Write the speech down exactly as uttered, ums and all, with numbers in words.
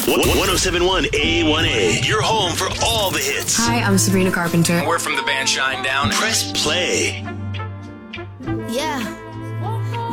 one oh seven point one A one A. Your home for all the hits. Hi, I'm Sabrina Carpenter. We're from the band Shine Down. Press play. Yeah.